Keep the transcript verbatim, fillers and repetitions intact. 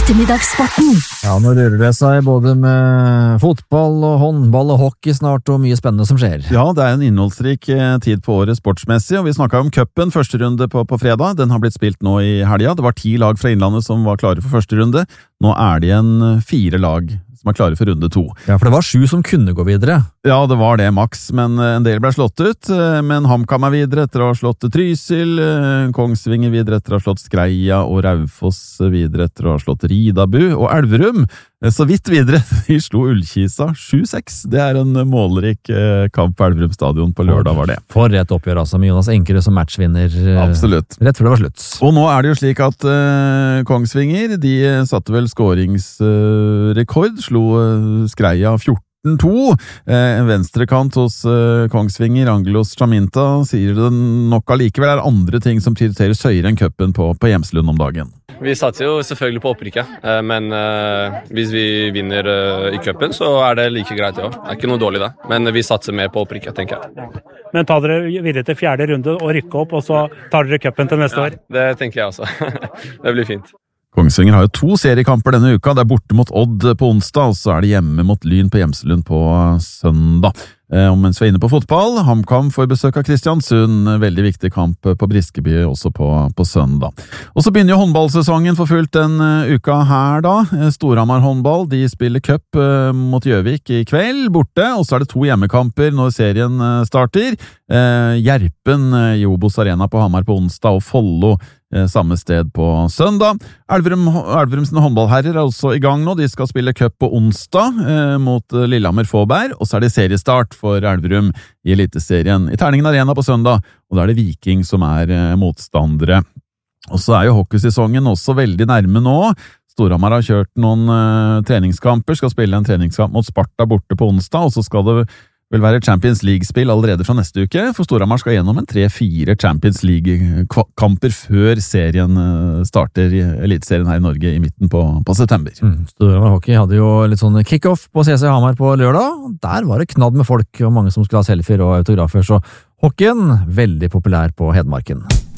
Ettermiddagssporten. Ja, nå rører det seg både med fotball og håndball og hockey snart, og mye spennende som skjer. Ja, det er en innholdsrik tid på året sportsmessig, og vi snakket om cupen, første runde på, på fredag. Den har blitt spilt nå i helga. Det var ti lag fra Innlandet som var klare for første runde. Nå er det igjen fire lag som er klare for runde to. Ja, for det var sju som kunne gå videre. Ja, det var det, maks, men en del ble slått ut. Men HamKam er videre etter å ha slått Trysil, Kongsvinger videre etter å ha slått Skreia, og Raufoss videre etter å ha slått Ridabu, og Elverum så vidt videre. De slo Ullkisa sju seks. Det er en målrik kamp på Elverum stadion på lørdag, var det. For et oppgjør, altså, med Jonas Enkerud som matchvinner. Absolutt. Rett før det var slutt. Og nå er det jo slik at uh, Kongsvinger, de satte vel skåringsrekord, uh, slo uh, Skreia fjorten to. Eh, en venstrekant hos eh, Kongsvinger, Angelos Chaminta, sier det nok allikevel er andre ting som prioriteres høyere enn cupen på, på Hjemslund om dagen. Vi satser jo selvfølgelig på opprykket, eh, men eh, hvis vi vinner eh, i cupen, så er det like greit, ja. Det er ikke noe dårlig da, men vi satser mer på opprykket, tenker jeg. Men tar dere videre til fjerde runde og rykker opp, og så tar dere cupen til neste ja, år? Det tenker jeg også. Det blir fint. Kongsvinger har jo to seriekamper denne uka. Det er borte mot Odd på onsdag, og så er det hjemme mot Lyn på Hjemselund på søndag. Eh, mens vi er inne på fotball, HamKam får besøk av Kristiansund. Veldig viktig kamp på Briskeby også på, på søndag. Og så begynner jo håndballsesongen for fullt den uh, uka her da. Storhamar håndball, de spiller cup uh, mot Gjøvik i kveld, borte, og så er det to hjemmekamper når serien uh, starter. Uh, Gjerpen uh, i Obos Arena på Hamar på onsdag, og Follo samme sted på søndag. Elverum, Elverums håndballherrer er også i gang nå. De skal spille cup på onsdag eh, mot Lillehammer Fåberg, og så er det seriestart for Elverum i Eliteserien i Terningen Arena på søndag, og da er det Viking som er eh, motstandere. Og så er jo hockeysesongen også veldig nærme nå. Storhamar har kjørt noen eh, treningskamper, skal spille en treningskamp mot Sparta borte på onsdag, og så skal det vil være Champions League-spill allerede fra neste uke, for Storhamar skal gjennom en tre-fire Champions League-kamper før serien starter i Eliteserien her i Norge i midten på, på september. Mm. Storhamar Hockey hadde jo litt sånn kick-off på C C Hamar på lørdag. Der var det knadd med folk, og mange som skulle ha selfier og autografer, så hockeyen veldig populær på Hedmarken.